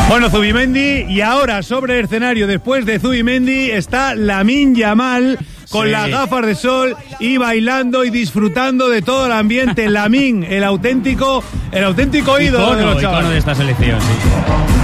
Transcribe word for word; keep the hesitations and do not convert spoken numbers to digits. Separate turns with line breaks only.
Bueno, Zubimendi, y ahora sobre el escenario, después de Zubimendi, está Lamine Yamal con sí. las gafas de sol y bailando y disfrutando de todo el ambiente. Lamine, el auténtico, el auténtico ídolo
icono,
de los
icono
chavales.
de esta selección, sí.